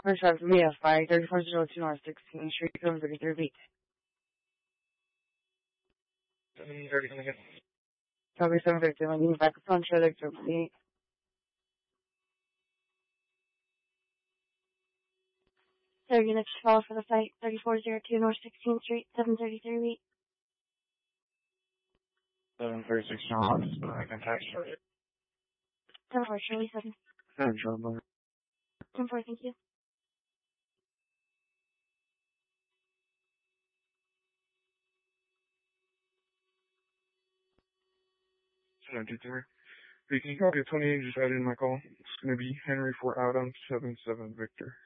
First shot from VFI, 3402 North 16th Street, 733 Beat. 730, come again. Copy 750, I'm leaving back up on trailer, 38. Sir, units follow for the site, 3402 North 16th Street, 733 Beat. 736 North, contact target. 10-4, Shirley 7. 7 10-4, thank you. Hey, can you copy a 28 just added in my call? It's going to be Henry 4 Adam 77 Victor.